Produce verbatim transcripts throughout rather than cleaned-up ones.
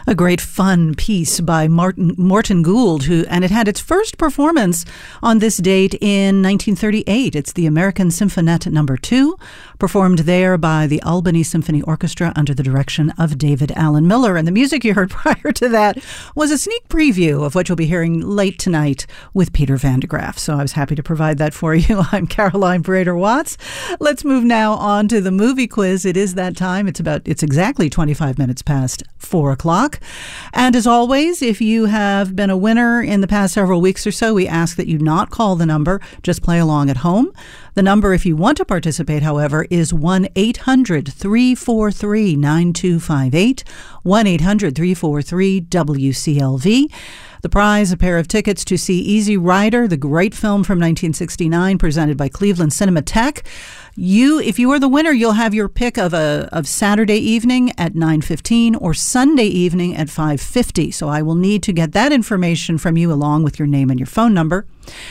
A great fun piece by Martin, Morton Gould, who, and it had its first performance on this date in nineteen thirty-eight. It's the American Symphonette Number Two, performed there by the Albany Symphony Orchestra under the direction of David Allen Miller. And the music you heard prior to that was a sneak preview of what you'll be hearing late tonight with Peter Van de Graaff. So I was happy to provide that for you. I'm Caroline Brader-Watts. Let's move now on to the movie quiz. It is that time. It's about, it's exactly twenty-five minutes past four o'clock. And as always, if you have been a winner in the past several weeks or so, we ask that you not call the number, just play along at home. The number, if you want to participate, however, is one eight hundred three four three nine two five eight, one eight hundred three four three W C L V. The prize, a pair of tickets to see Easy Rider, the great film from nineteen sixty-nine, presented by Cleveland Cinematheque. You, if you are the winner, you'll have your pick of a of Saturday evening at nine fifteen or Sunday evening at five fifty. So I will need to get that information from you along with your name and your phone number.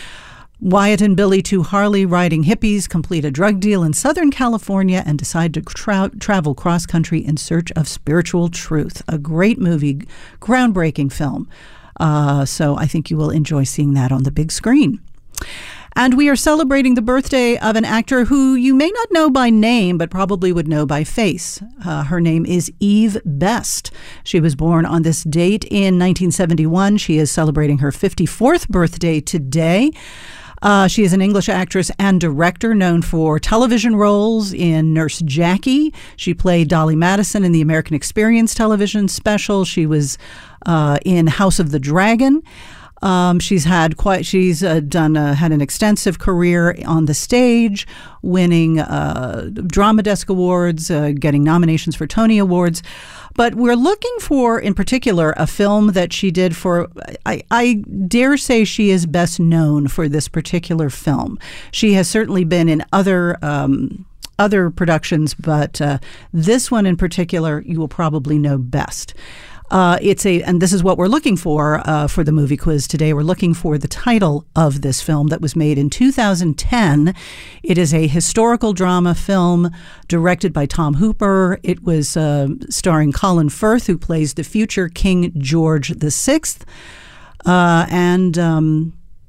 Wyatt and Billy, two Harley-riding hippies, complete a drug deal in Southern California and decide to tra- travel cross-country in search of spiritual truth. A great movie, groundbreaking film. Uh, so I think you will enjoy seeing that on the big screen. And we are celebrating the birthday of an actor who you may not know by name, but probably would know by face. Uh, her name is Eve Best. She was born on this date in nineteen seventy-one. She is celebrating her fifty-fourth birthday today. Uh, she is an English actress and director known for television roles in Nurse Jackie. She played Dolly Madison in the American Experience television special. She was uh, in House of the Dragon. Um, she's had quite. She's uh, done uh, had an extensive career on the stage, winning uh, Drama Desk Awards, uh, getting nominations for Tony Awards. But we're looking for, in particular, a film that she did for, I, I dare say she is best known for this particular film. She has certainly been in other um, other productions, but uh, this one in particular, you will probably know best. Uh, it's a, and this is what we're looking for uh, for the movie quiz today. We're looking for the title of this film that was made in two thousand ten. It is a historical drama film directed by Tom Hooper. It was uh, starring Colin Firth, who plays the future King George the Sixth, uh, and um,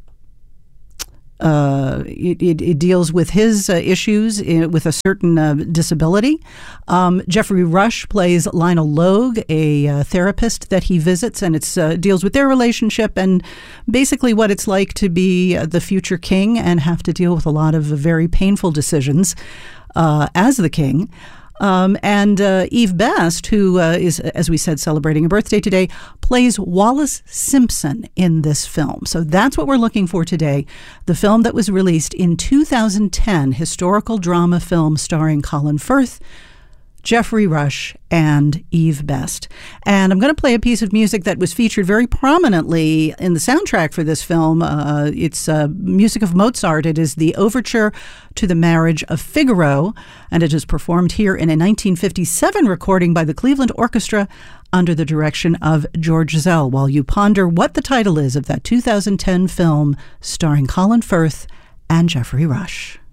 Uh, it, it, it deals with his uh, issues in, with a certain uh, disability. Um, Jeffrey Rush plays Lionel Logue, a uh, therapist that he visits, and it uh, deals with their relationship and basically what it's like to be uh, the future king and have to deal with a lot of very painful decisions uh, as the king. Um, and uh, Eve Best, who uh, is, as we said, celebrating a birthday today, plays Wallace Simpson in this film. So that's what we're looking for today. The film that was released in two thousand ten, historical drama film starring Colin Firth, Jeffrey Rush, and Eve Best. And I'm going to play a piece of music that was featured very prominently in the soundtrack for this film. Uh, it's uh, music of Mozart. It is the overture to the Marriage of Figaro, and it is performed here in a nineteen fifty-seven recording by the Cleveland Orchestra under the direction of George Zell, while you ponder what the title is of that two thousand ten film starring Colin Firth and Jeffrey Rush.